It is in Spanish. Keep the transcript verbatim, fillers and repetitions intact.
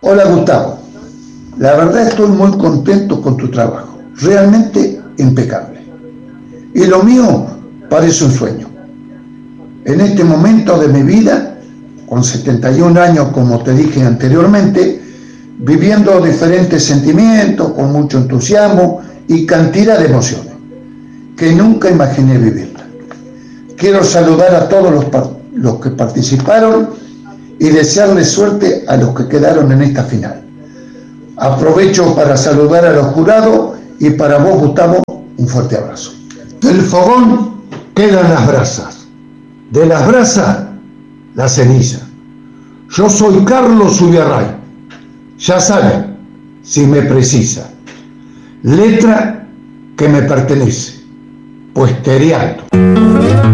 Hola Gustavo, la verdad estoy muy contento con tu trabajo, realmente impecable. Y lo mío parece un sueño. En este momento de mi vida, con setenta y un años, como te dije anteriormente, viviendo diferentes sentimientos, con mucho entusiasmo y cantidad de emociones, que nunca imaginé vivirla. Quiero saludar a todos los, los que participaron y desearles suerte a los que quedaron en esta final. Aprovecho para saludar a los jurados y para vos, Gustavo, un fuerte abrazo. Del fogón quedan las brasas, de las brasas la ceniza. Yo soy Carlos Ubiarray, ya saben, si me precisa. Letra que me pertenece, pues Terialto.